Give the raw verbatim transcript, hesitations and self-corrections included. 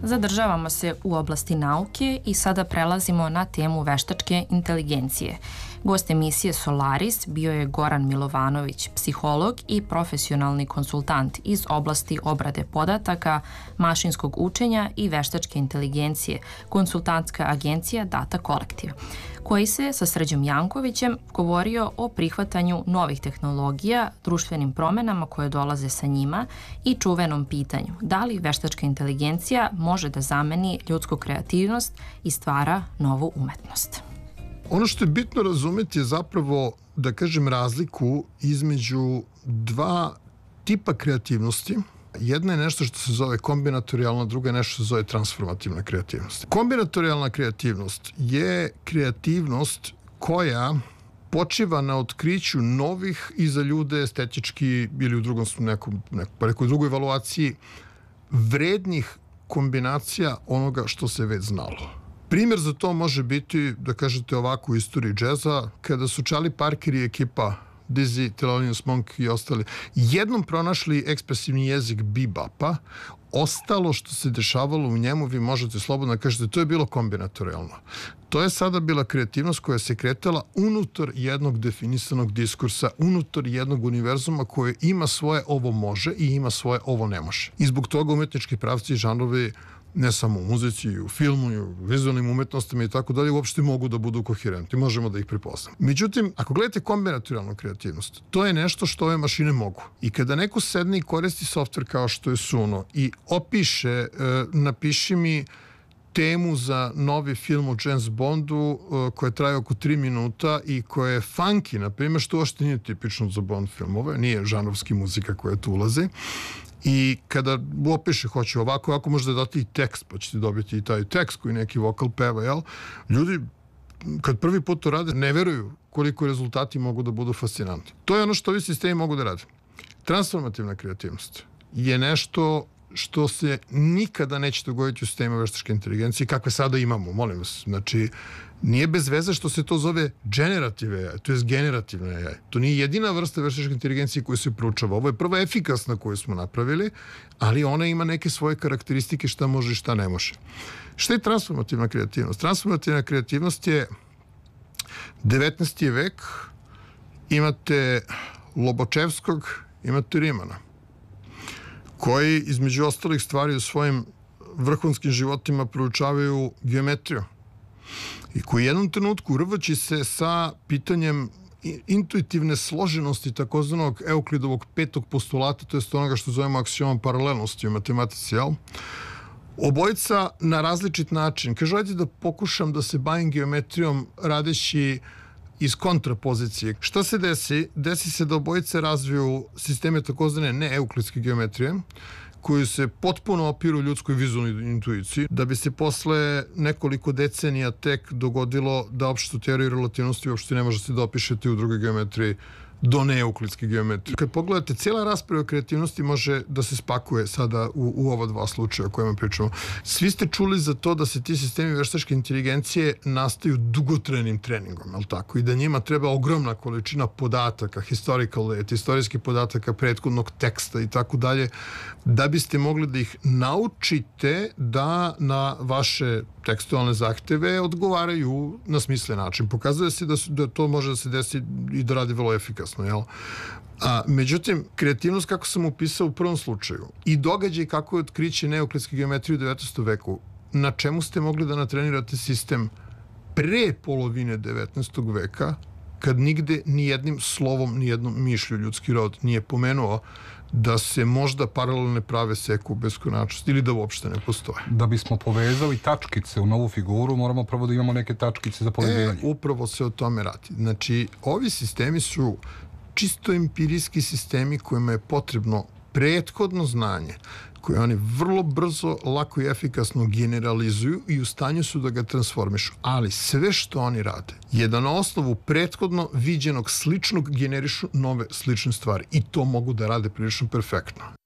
Zadržavamo se u oblasti nauke i sada prelazimo na temu veštačke inteligencije. Gost emisije Solaris bio je Goran Milovanović, psiholog i profesionalni konsultant iz oblasti obrade podataka, mašinskog učenja i veštačke inteligencije, konsultantska agencija Data Collective, koji se sa Srđom Jankovićem govorio o prihvatanju novih tehnologija, društvenim promenama koje dolaze sa njima i čuvenom pitanju da li veštačka inteligencija može da zameni ljudsku kreativnost i stvara novu umetnost. Ono što je bitno razumeti je zapravo, da kažem, razliku između dva tipa kreativnosti. Jedna je nešto što se zove kombinatorijalna, druga je nešto što se zove transformativna kreativnost. Kombinatorijalna kreativnost je kreativnost koja počiva na otkriću novih i za ljude estetički ili u drugom nekom, nekom, nekoj drugoj evaluaciji vrednih kombinacija onoga što se već znalo. Primjer za to može biti, da kažete ovako, u istoriji džeza, kada su Charlie Parker i ekipa Dizzy, Thelonious Monk i ostali jednom pronašli ekspresivni jezik bebapa, ostalo što se dešavalo u njemu, vi možete slobodno da kažete, to je bilo kombinatorijalno. To je sada bila kreativnost koja se kretala unutar jednog definisanog diskursa, unutar jednog univerzuma koje ima svoje ovo može i ima svoje ovo ne može. I zbog toga umetnički pravci i žanrovi, ne samo u muzici, i u filmu, i u vizualnim umetnostima i tako dalje, uopšte mogu da budu koherentni, možemo da ih prepoznamo. Međutim, ako gledate kombinatorijalnu kreativnost, to je nešto što ove mašine mogu. I kada neko sedne i koristi softver kao što je Suno i opiše, e, napiši mi temu za novi film o James Bondu e, koja traje oko tri minuta i koja je funky, na primjer, što uopšte nije tipično za Bond filmove, nije žanrovski muzika koja tu ulazi. I kada opiše, hoće ovako, ovako možda dati i tekst, pa ćete dobiti i taj tekst koji neki vokal peva, jel? Ljudi, kad prvi put to rade, ne veruju koliko rezultati mogu da budu fascinantni. To je ono što ovi sistemi mogu da rade. Transformativna kreativnost je nešto što se nikada neće dogoditi u sistemu veštačke inteligencije, kakve sada imamo, molim vas. Znači, nije bez veze što se to zove generative A I, to je generativna A I. To nije jedina vrsta veštačke inteligencije koju se proučava. Ovo je prva efikasna koju smo napravili, ali ona ima neke svoje karakteristike šta može i šta ne može. Šta je transformativna kreativnost? Transformativna kreativnost je devetnaesti vek, imate Lobočevskog, imate Rimana, koji između ostalih stvari u svojim vrhunskim životima proučavaju geometriju i koji u jednom trenutku rvaći se sa pitanjem intuitivne složenosti takozvanog Euklidovog petog postulata, to je onoga što zovemo aksiomom paralelnosti u matematici, jel? Obojica na različit način. Kažu, ajde da pokušam da se bavim geometrijom radeći iz kontrapozicije. Šta se desi? Desi se da obojice razviju sisteme takozvane neeuklidske geometrije, koji se potpuno opiru ljudskoj vizualnoj intuiciji, da bi se posle nekoliko decenija tek dogodilo da opštu teoriju relativnosti uopšte ne možete da opišete u drugoj geometriji do neuklidske geometrije. Kad pogledate, cijela rasprava o kreativnosti može da se spakuje sada u, u ova dva slučaja o kojima pričamo. Svi ste čuli za to da se ti sistemi veštačke inteligencije nastaju dugotrajnim treningom, je li tako? I da njima treba ogromna količina podataka, historical data, istorijskih podataka, prethodnog teksta i tako dalje, da biste mogli da ih naučite da na vaše tekstualne zahteve odgovaraju na smislen način. Pokazuje se da, su, da to može da se desi i da radi vrlo efikasno, jel? A, međutim, kreativnost, kako sam upisao u prvom slučaju, i događaj kako je otkriće neuklidske geometrije u devetnaestom veku, na čemu ste mogli da natrenirate sistem pre polovine devetnaestog veka, kad nigde ni jednim slovom, ni jednom mišlju ljudski rod nije pomenuo da se možda paralelne prave seku u beskonačnosti ili da uopšte ne postoje. Da bismo povezali tačkice u novu figuru, moramo prvo da imamo neke tačkice za povezivanje. E, upravo se o tome radi. Znači, ovi sistemi su čisto empirijski sistemi kojima je potrebno prethodno znanje, koje oni vrlo brzo, lako i efikasno generalizuju i u stanju su da ga transformišu. Ali sve što oni rade je da na osnovu prethodno viđenog sličnog generišu nove slične stvari. I to mogu da rade prilično perfektno.